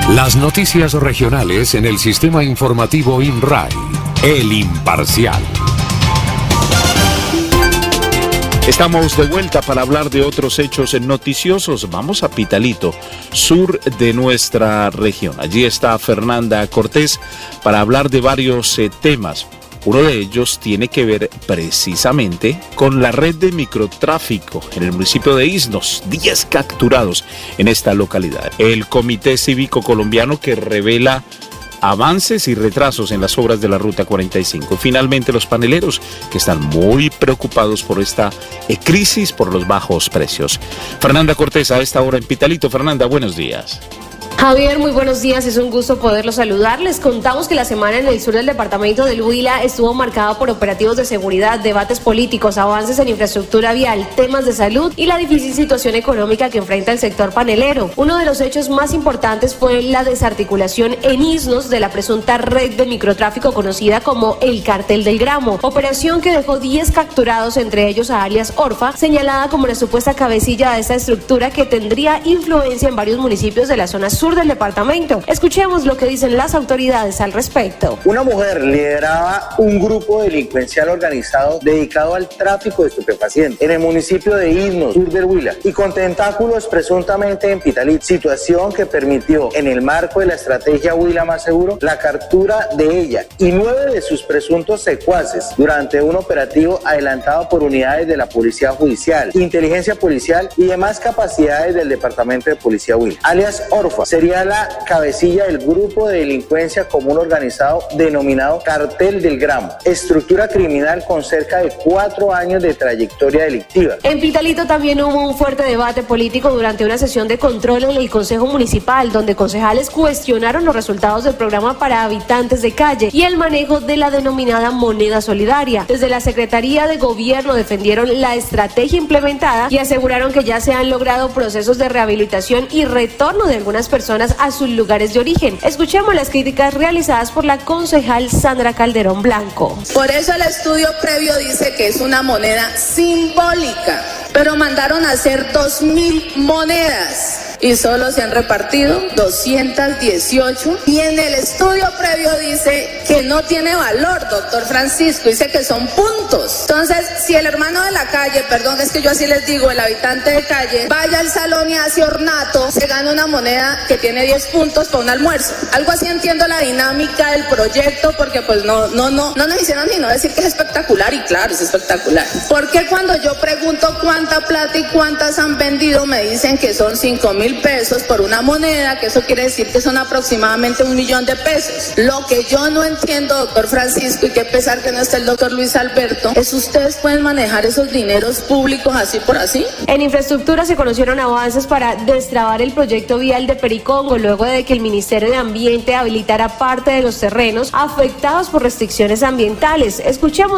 Las noticias regionales en el sistema informativo INRAI, El Imparcial. Estamos de vuelta para hablar de otros hechos noticiosos. Vamos a Pitalito, sur de nuestra región. Allí está Fernanda Cortés para hablar de varios temas. Uno de ellos tiene que ver precisamente con la red de microtráfico en el municipio de Isnos, 10 capturados en esta localidad. El Comité Cívico Colombiano que revela avances y retrasos en las obras de la Ruta 45. Finalmente, los paneleros que están muy preocupados por esta crisis por los bajos precios. Fernanda Cortés, a esta hora en Pitalito. Fernanda, buenos días. Javier, muy buenos días, es un gusto poderlos saludar. Les contamos que la semana en el sur del departamento del Huila estuvo marcada por operativos de seguridad, debates políticos, avances en infraestructura vial, temas de salud y la difícil situación económica que enfrenta el sector panelero. Uno de los hechos más importantes fue la desarticulación en Isnos de la presunta red de microtráfico conocida como el Cartel del Gramo, operación que dejó 10 capturados, entre ellos a alias Orfa, señalada como la supuesta cabecilla de esta estructura que tendría influencia en varios municipios de la zona sur del departamento. Escuchemos lo que dicen las autoridades al respecto. Una mujer lideraba un grupo delincuencial organizado dedicado al tráfico de estupefacientes en el municipio de Isnos, sur del Huila, y con tentáculos presuntamente en Pitalito, situación que permitió, en el marco de la estrategia Huila Más Seguro, la captura de ella y 9 de sus presuntos secuaces durante un operativo adelantado por unidades de la Policía Judicial, Inteligencia Policial y demás capacidades del Departamento de Policía Huila. Alias Orfa sería la cabecilla del grupo de delincuencia común organizado denominado Cartel del Gramo, estructura criminal con cerca de 4 años de trayectoria delictiva. En Pitalito también hubo un fuerte debate político durante una sesión de control en el Consejo Municipal, donde concejales cuestionaron los resultados del programa para habitantes de calle y el manejo de la denominada moneda solidaria. Desde la Secretaría de Gobierno defendieron la estrategia implementada y aseguraron que ya se han logrado procesos de rehabilitación y retorno de algunas personas a sus lugares de origen. Escuchemos las críticas realizadas por la concejal Sandra Calderón Blanco. Por eso el estudio previo dice que es una moneda simbólica, pero mandaron a hacer 2.000 monedas y solo se han repartido 218, y en el estudio previo dice que no tiene valor, doctor Francisco, dice que son puntos. Entonces, si el hermano de la calle, perdón, es que yo así les digo, el habitante de calle, vaya al salón y hace ornato, se gana una moneda que tiene 10 puntos para un almuerzo. Algo así entiendo la dinámica del proyecto, porque pues no nos hicieron sino decir que es espectacular, y claro, es espectacular. Porque cuando yo pregunto cuánta plata y cuántas han vendido, me dicen que son 5.000 pesos por una moneda, que eso quiere decir que son aproximadamente 1 millón de pesos. Lo que yo no entiendo, doctor Francisco, y que a pesar que no está el doctor Luis Alberto, es ustedes pueden manejar esos dineros públicos así por así. En infraestructura se conocieron avances para destrabar el proyecto vial de Pericongo, luego de que el Ministerio de Ambiente habilitara parte de los terrenos afectados por restricciones ambientales. Escuchamos